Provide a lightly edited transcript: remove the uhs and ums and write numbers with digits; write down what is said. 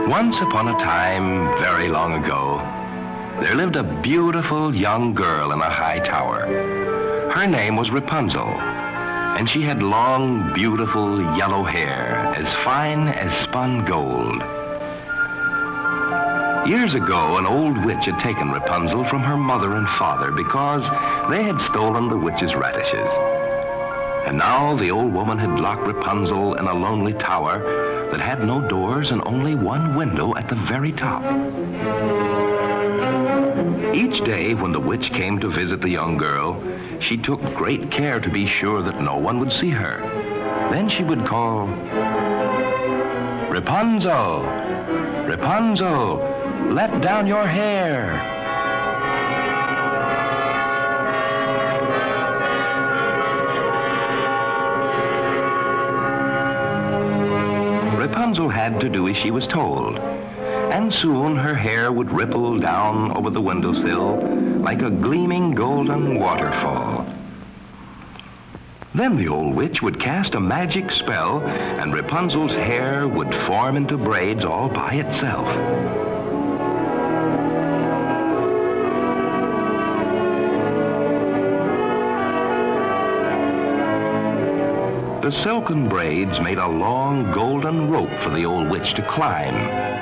Once upon a time, very long ago, there lived a beautiful young girl in a high tower. Her name was Rapunzel, and she had long, beautiful yellow hair, as fine as spun gold. Years ago, an old witch had taken Rapunzel from her mother and father because they had stolen the witch's radishes. And now the old woman had locked Rapunzel in a lonely tower that had no doors and only one window at the very top. Each day when the witch came to visit the young girl, she took great care to be sure that no one would see her. Then she would call, "Rapunzel, Rapunzel, let down your hair." Rapunzel had to do as she was told, and soon her hair would ripple down over the windowsill like a gleaming golden waterfall. Then the old witch would cast a magic spell, and Rapunzel's hair would form into braids all by itself. The silken braids made a long golden rope for the old witch to climb.